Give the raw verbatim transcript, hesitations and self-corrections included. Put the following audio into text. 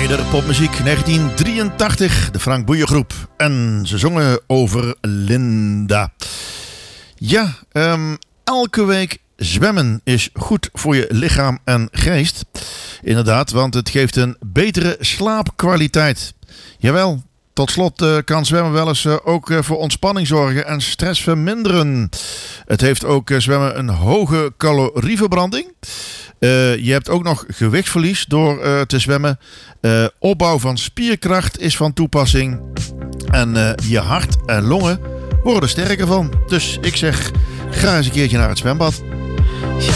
Nederpopmuziek negentien drieëntachtig, de Frank Boeien Groep. En ze zongen over Linda. Ja, um, elke week zwemmen is goed voor je lichaam en geest. Inderdaad, want het geeft een betere slaapkwaliteit. Jawel, tot slot uh, kan zwemmen wel eens uh, ook uh, voor ontspanning zorgen en stress verminderen. Het heeft ook uh, zwemmen een hoge calorieverbranding. Uh, je hebt ook nog gewichtsverlies door uh, te zwemmen. Uh, opbouw van spierkracht is van toepassing. En uh, je hart en longen worden er sterker van. Dus ik zeg, ga eens een keertje naar het zwembad.